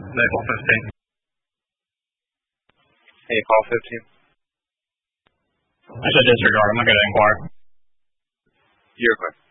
Maple 15. Hey, Paul 15. I should disregard. I'm not going to inquire. You're quick.